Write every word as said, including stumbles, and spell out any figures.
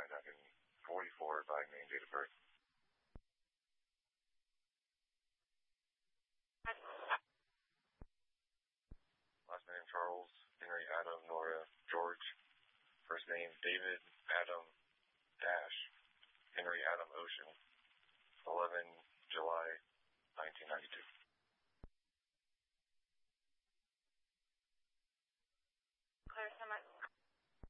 nineteen forty-four by main date of birth. Last name Charles, Henry Adam Nora George. First name David Adam Dash Henry Adam Ocean. eleven